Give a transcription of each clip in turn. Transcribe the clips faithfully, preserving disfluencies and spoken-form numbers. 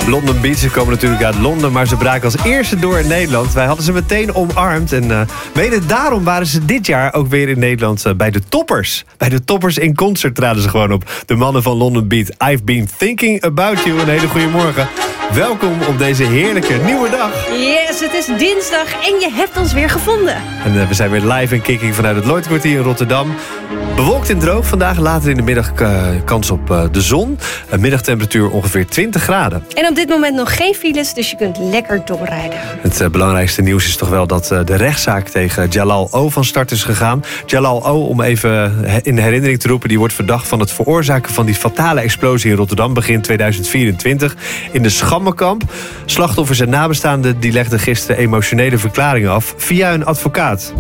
London Beat, ze komen natuurlijk uit Londen, maar ze braken als eerste door in Nederland. Wij hadden ze meteen omarmd en uh, mede daarom waren ze dit jaar ook weer in Nederland uh, bij de toppers. Bij de toppers in concert traden ze gewoon op. De mannen van London Beat. I've been thinking about you. Een hele goede morgen. Welkom op deze heerlijke nieuwe dag. Yes, het is dinsdag en je hebt ons weer gevonden. En uh, we zijn weer live en kicking vanuit het Lloydkwartier in Rotterdam. Bewolkt en droog vandaag, later in de middag uh, kans op uh, de zon. Een middagtemperatuur ongeveer twintig graden. En op dit moment nog geen files, dus je kunt lekker doorrijden. Het uh, belangrijkste nieuws is toch wel dat uh, de rechtszaak tegen Jalal O. van start is gegaan. Jalal O., om even in herinnering te roepen, die wordt verdacht van het veroorzaken van die fatale explosie in Rotterdam begin tweeduizend vierentwintig in de Schammenkamp. Slachtoffers en nabestaanden die legden gisteren emotionele verklaringen af via een advocaat.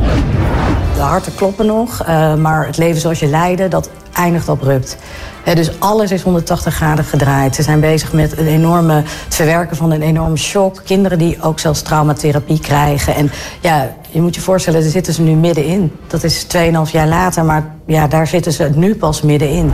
De harten kloppen nog, uh, maar het leven zoals je leidde, dat eindigt abrupt. Uh, dus alles is honderdtachtig graden gedraaid. Ze zijn bezig met een enorme, het verwerken van een enorme shock. Kinderen die ook zelfs traumatherapie krijgen. En ja, je moet je voorstellen, daar zitten ze nu middenin. Dat is tweeënhalf jaar later, maar ja, daar zitten ze nu pas middenin.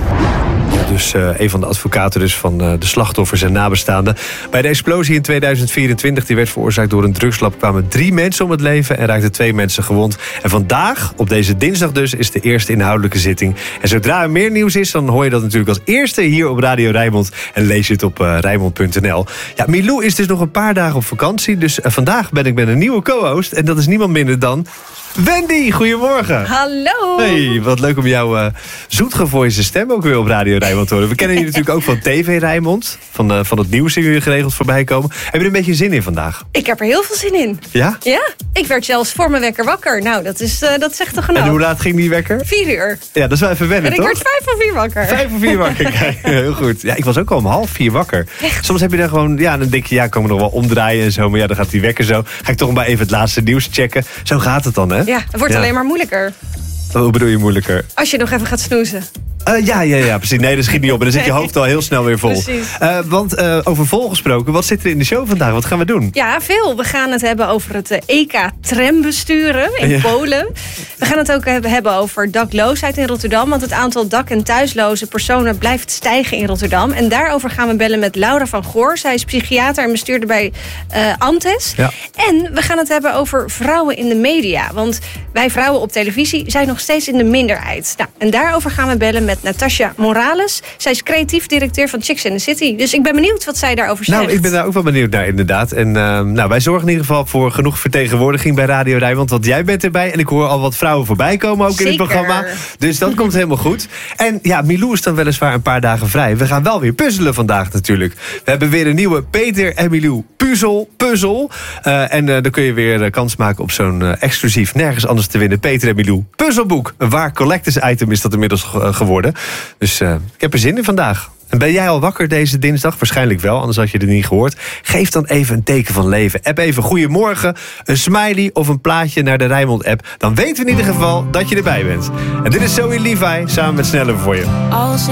Dus uh, een van de advocaten dus van uh, de slachtoffers en nabestaanden. Bij de explosie in tweeduizend vierentwintig, die werd veroorzaakt door een drugslab, kwamen drie mensen om het leven en raakten twee mensen gewond. En vandaag, op deze dinsdag dus, is de eerste inhoudelijke zitting. En zodra er meer nieuws is, dan hoor je dat natuurlijk als eerste hier op Radio Rijnmond. En lees je het op uh, Rijnmond punt n l. Ja, Milou is dus nog een paar dagen op vakantie. Dus uh, vandaag ben ik met een nieuwe co-host. En dat is niemand minder dan Wendy. Goedemorgen. Hallo. Hey, wat leuk om jouw uh, zoetgevoelige stem ook weer op Radio Rijnmond te horen. We kennen je natuurlijk ook van T V Rijnmond. Van, uh, van het nieuws die jullie geregeld voorbij komen. Heb je er een beetje zin in vandaag? Ik heb er heel veel zin in. Ja? Ja, ik werd zelfs voor mijn wekker wakker. Nou, dat, is, uh, dat zegt toch genoeg. En hoe laat ging die wekker? Vier uur. Ja, dat is wel even wennen, en ik toch? werd vijf voor vier wakker. Vijf voor vier wakker, kijk. Heel goed. Ja, ik was ook al om half vier wakker. Echt? Soms heb je dan gewoon, ja, dan denk je, ja, komen we nog wel omdraaien en zo. Maar ja, dan gaat die wekker zo. Ga ik toch maar even het laatste nieuws checken. Zo gaat het dan, hè? Ja, het wordt ja. alleen maar moeilijker. Hoe bedoel je moeilijker? Als je nog even gaat snoezen. Uh, ja, ja, ja, precies. Nee, dat schiet niet op. En dan zit je hoofd al heel snel weer vol. Precies. Uh, want uh, over vol gesproken, wat zit er in de show vandaag? Wat gaan we doen? Ja, veel. We gaan het hebben over het E K-tram besturen in ja. Polen. We gaan het ook hebben over dakloosheid in Rotterdam. Want het aantal dak- en thuisloze personen blijft stijgen in Rotterdam. En daarover gaan we bellen met Laura van Goor. Zij is psychiater en bestuurder bij uh, Amtes. Ja. En we gaan het hebben over vrouwen in de media. Want wij vrouwen op televisie zijn nog steeds in de minderheid. Nou, en daarover gaan we bellen met Natasha Morales. Zij is creatief directeur van Chicks in the City. Dus ik ben benieuwd wat zij daarover zegt. Nou, ik ben daar ook wel benieuwd naar, inderdaad. En uh, nou, wij zorgen in ieder geval voor genoeg vertegenwoordiging bij Radio Rijnmond. Want jij bent erbij. En ik hoor al wat vrouwen voorbij komen ook Zeker. in het programma. Dus dat komt helemaal goed. En ja, Milou is dan weliswaar een paar dagen vrij. We gaan wel weer puzzelen vandaag natuurlijk. We hebben weer een nieuwe Peter en Milou puzzel. puzzel. Uh, en uh, dan kun je weer uh, kans maken op zo'n uh, exclusief, nergens anders te winnen, Peter en Milou puzzelboek. Een waar collectors item is dat inmiddels uh, geworden. Dus uh, ik heb er zin in vandaag. En ben jij al wakker deze dinsdag? Waarschijnlijk wel, anders had je het niet gehoord. Geef dan even een teken van leven. App even goedemorgen, een smiley of een plaatje naar de Rijnmond-app. Dan weten we in ieder geval dat je erbij bent. En dit is Zoe Levi samen met Sneller voor je.